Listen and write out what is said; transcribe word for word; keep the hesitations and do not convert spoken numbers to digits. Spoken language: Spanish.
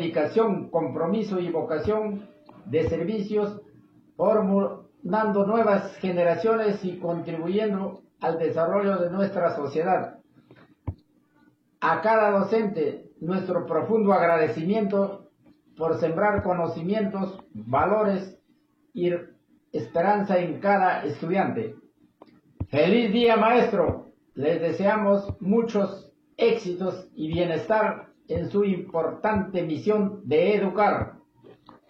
dedicación, compromiso y vocación de servicios, formando nuevas generaciones y contribuyendo al desarrollo de nuestra sociedad. A cada docente, nuestro profundo agradecimiento por sembrar conocimientos, valores y esperanza en cada estudiante. ¡Feliz día, maestro! Les deseamos muchos éxitos y bienestar en su importante misión de educar.